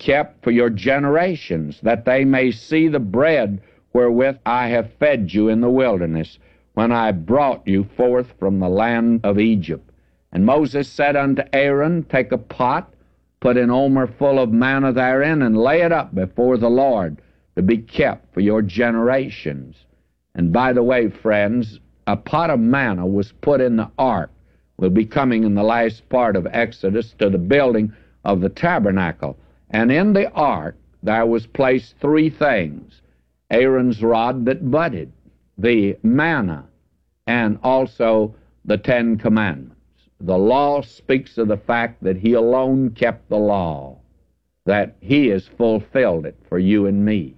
kept for your generations, that they may see the bread wherewith I have fed you in the wilderness, when I brought you forth from the land of Egypt. And Moses said unto Aaron, Take a pot, put an omer full of manna therein, and lay it up before the Lord, to be kept for your generations. And by the way, friends, a pot of manna was put in the ark. We'll be coming in the last part of Exodus to the building of the tabernacle. And in the ark there was placed three things: Aaron's rod that budded, the manna, and also the Ten Commandments. The law speaks of the fact that he alone kept the law, that he has fulfilled it for you and me.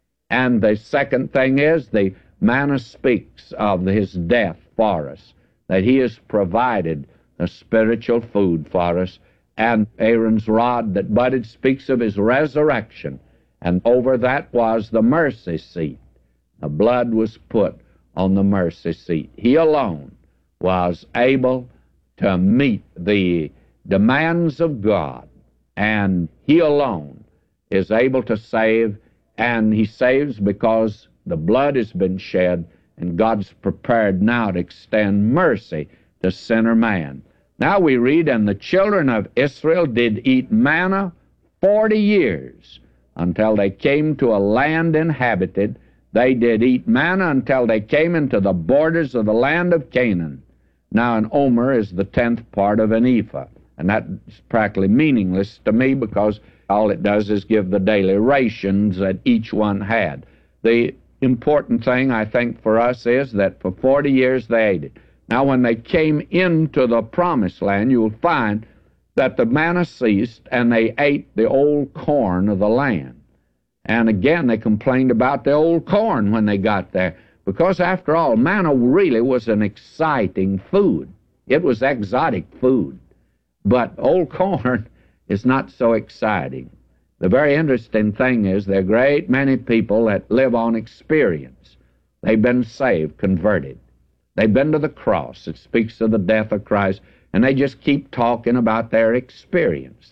And the second thing is the manna speaks of his death for us, that he has provided the spiritual food for us. And Aaron's rod that budded speaks of his resurrection, and over that was the mercy seat. The blood was put on the mercy seat. He alone was able to meet the demands of God, and he alone is able to save, and he saves because the blood has been shed, and God's prepared now to extend mercy to sinner man. Now we read, And the children of Israel did eat manna 40 years, until they came to a land inhabited. They did eat manna until they came into the borders of the land of Canaan. Now an omer is the 10th part of an ephah, and that's practically meaningless to me, because all it does is give the daily rations that each one had. The important thing, I think, for us is that for 40 years they ate it. Now when they came into the promised land, you'll find that the manna ceased, and they ate the old corn of the land. And again, they complained about the old corn when they got there, because after all, manna really was an exciting food. It was exotic food. But old corn is not so exciting. The very interesting thing is there are a great many people that live on experience. They've been saved, converted. They've been to the cross. It speaks of the death of Christ, and they just keep talking about their experience,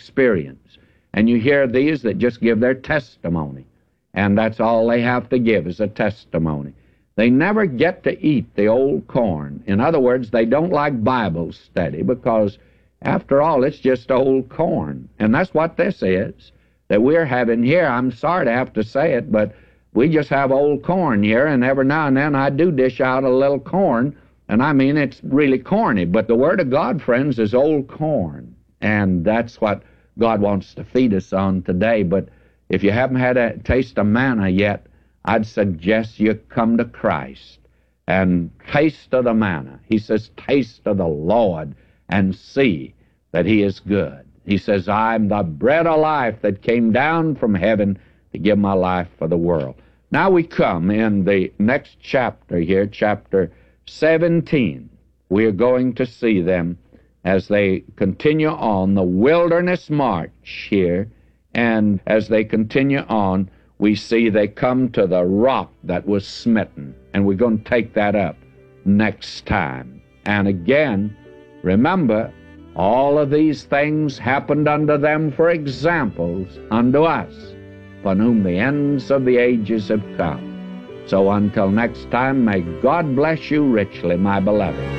And you hear these that just give their testimony, and that's all they have to give is a testimony. They never get to eat the old corn. In other words, they don't like Bible study, because after all, it's just old corn. And that's what this is that we're having here. I'm sorry to have to say it, but we just have old corn here, and every now and then I do dish out a little corn, and I mean it's really corny. But the Word of God, friends, is old corn, and that's what God wants to feed us on today. But if you haven't had a taste of manna yet, I'd suggest you come to Christ and taste of the manna. He says, taste of the Lord and see that he is good. He says, I'm the bread of life that came down from heaven to give my life for the world. Now we come in the next chapter here, chapter 17. We are going to see them as they continue on the wilderness march here, and as they continue on, we see they come to the rock that was smitten, and we're going to take that up next time. And again, remember, all of these things happened unto them for examples unto us, upon whom the ends of the ages have come. So until next time, may God bless you richly, my beloved.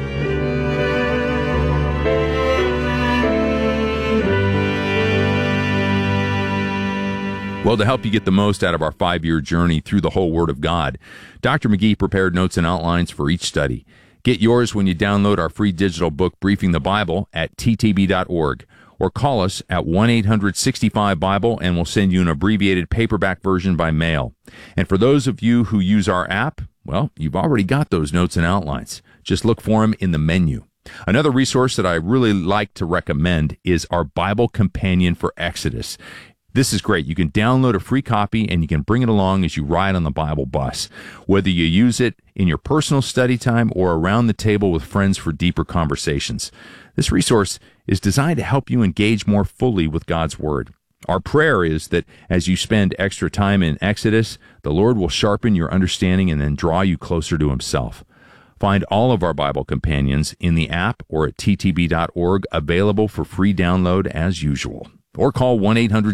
Well, to help you get the most out of our 5-year journey through the whole Word of God, Dr. McGee prepared notes and outlines for each study. Get yours when you download our free digital book, Briefing the Bible, at ttb.org, or call us at 1-800-65-BIBLE, and we'll send you an abbreviated paperback version by mail. And for those of you who use our app, well, you've already got those notes and outlines. Just look for them in the menu. Another resource that I really like to recommend is our Bible Companion for Exodus. This is great. You can download a free copy and you can bring it along as you ride on the Bible bus, whether you use it in your personal study time or around the table with friends for deeper conversations. This resource is designed to help you engage more fully with God's Word. Our prayer is that as you spend extra time in Exodus, the Lord will sharpen your understanding and then draw you closer to Himself. Find all of our Bible companions in the app or at ttb.org, available for free download as usual. Or call 1-800